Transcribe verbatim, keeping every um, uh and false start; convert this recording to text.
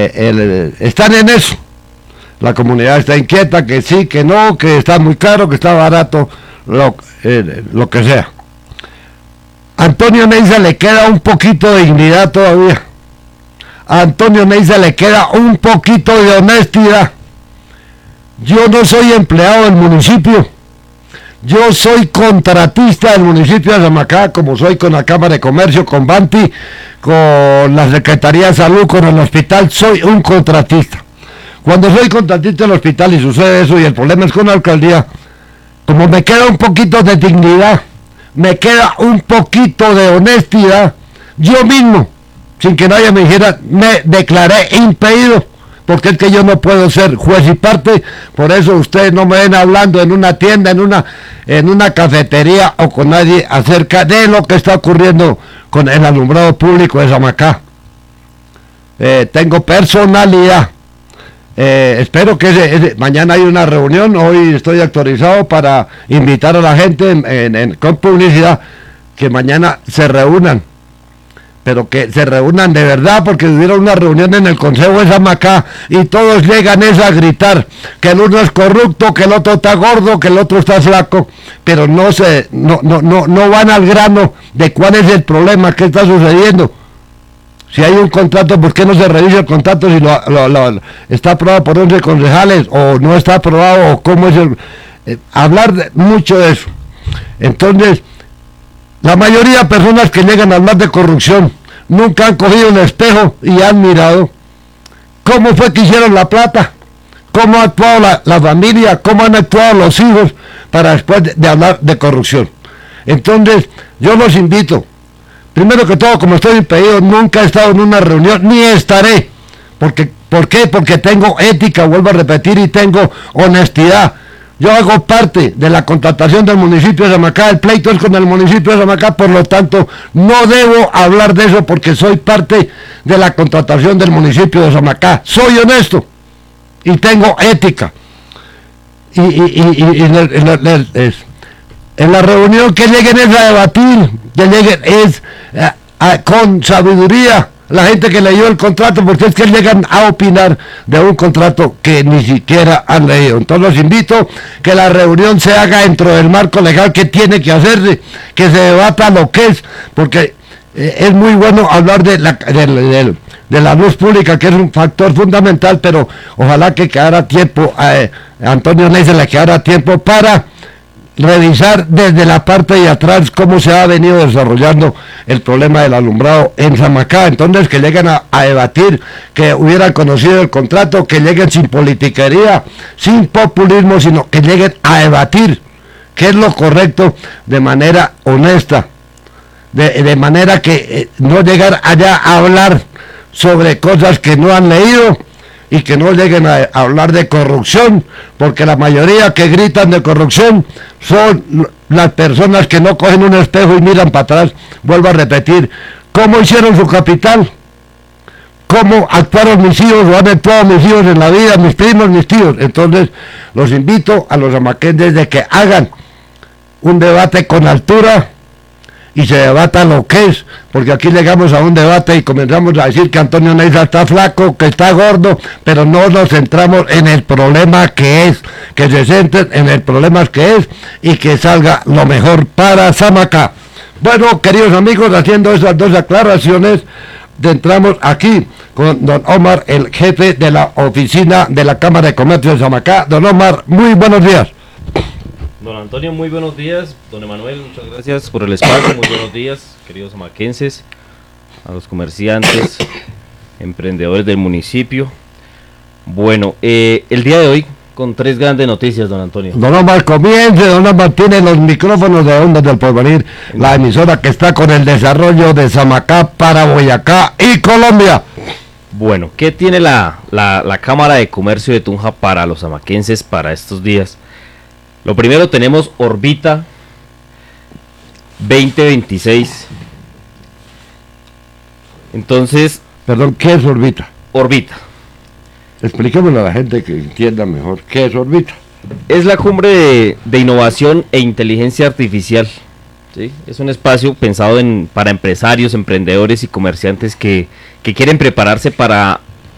eh, el, están en eso. La comunidad está inquieta, que sí, que no, que está muy caro, que está barato, lo, eh, lo que sea. A Antonio Neiza le queda un poquito de dignidad todavía. A Antonio Neiza le queda un poquito de honestidad. Yo no soy empleado del municipio. Yo soy contratista del municipio de Samacá, como soy con la Cámara de Comercio, con Banti, con la Secretaría de Salud, con el hospital. Soy un contratista. Cuando soy contratista del hospital y sucede eso y el problema es con la alcaldía, como me queda un poquito de dignidad, me queda un poquito de honestidad, yo mismo, sin que nadie me dijera, me declaré impedido, porque es que yo no puedo ser juez y parte. Por eso ustedes no me ven hablando en una tienda, en una, en una cafetería o con nadie acerca de lo que está ocurriendo con el alumbrado público de Samacá. Eh, tengo personalidad. Eh, espero que ese, ese, mañana hay una reunión. Hoy estoy autorizado para invitar a la gente en, en, en, con publicidad, que mañana se reúnan, pero que se reúnan de verdad, porque tuvieron una reunión en el Consejo de Samacá y todos llegan es a gritar que el uno es corrupto, que el otro está gordo, que el otro está flaco, pero no se no no no no van al grano de cuál es el problema, qué está sucediendo. Si hay un contrato, ¿por qué no se revisa el contrato si lo, lo, lo, está aprobado por once concejales o no está aprobado, o cómo es el... Eh, hablar de, mucho de eso. Entonces, la mayoría de personas que llegan a hablar de corrupción nunca han cogido un espejo y han mirado cómo fue que hicieron la plata, cómo ha actuado la, la familia, cómo han actuado los hijos para después de, de hablar de corrupción. Entonces, yo los invito. Primero que todo, como estoy impedido, nunca he estado en una reunión, ni estaré. Porque, ¿por qué? Porque tengo ética, vuelvo a repetir, y tengo honestidad. Yo hago parte de la contratación del municipio de Samacá, el pleito es con el municipio de Samacá, por lo tanto, no debo hablar de eso porque soy parte de la contratación del municipio de Samacá. Soy honesto y tengo ética. Y, y, y, y, y en, el, en, el, en, el, en la reunión que lleguen es a debatir, que lleguen es a, a, con sabiduría, la gente que leyó el contrato, porque es que llegan a opinar de un contrato que ni siquiera han leído. Entonces los invito que la reunión se haga dentro del marco legal que tiene que hacerse, que se debata lo que es, porque eh, es muy bueno hablar de la, de, de, de la luz pública, que es un factor fundamental, pero ojalá que quedara tiempo, eh, a Antonio Neiza le quedara tiempo para revisar desde la parte de atrás cómo se ha venido desarrollando el problema del alumbrado en Samacá. Entonces, que lleguen a, a debatir, que hubieran conocido el contrato, que lleguen sin politiquería, sin populismo, sino que lleguen a debatir qué es lo correcto de manera honesta, de, de manera que eh, no llegar allá a hablar sobre cosas que no han leído, y que no lleguen a, a hablar de corrupción, porque la mayoría que gritan de corrupción son las personas que no cogen un espejo y miran para atrás. Vuelvo a repetir, ¿cómo hicieron su capital? ¿Cómo actuaron mis hijos o han actuado mis hijos en la vida, mis primos, mis tíos? Entonces, los invito a los samaquenses de que hagan un debate con altura y se debata lo que es, porque aquí llegamos a un debate y comenzamos a decir que Antonio Neiza está flaco, que está gordo, pero no nos centramos en el problema que es, que se centren en el problema que es y que salga lo mejor para Samacá. Bueno, queridos amigos, haciendo esas dos aclaraciones, entramos aquí con don Omar, el jefe de la oficina de la Cámara de Comercio de Samacá. Don Omar, muy buenos días. Don Antonio, muy buenos días. Don Emanuel, muchas gracias por el espacio. Muy buenos días, queridos samaquenses, a los comerciantes, emprendedores del municipio. Bueno, eh, el día de hoy con tres grandes noticias, don Antonio. Don Omar, comience. Don Omar tiene los micrófonos de Ondas del Porvenir, la emisora que está con el desarrollo de Samacá para Boyacá y Colombia. Bueno, ¿qué tiene la, la, la Cámara de Comercio de Tunja para los samaquenses para estos días? Lo primero, tenemos Orbita veinte veintiséis. Entonces, perdón, ¿qué es Orbita? Orbita. Expliquémosle a la gente que entienda mejor qué es Orbita. Es la cumbre de, de innovación e inteligencia artificial. ¿Sí? Es un espacio pensado en, para empresarios, emprendedores y comerciantes que, que quieren prepararse para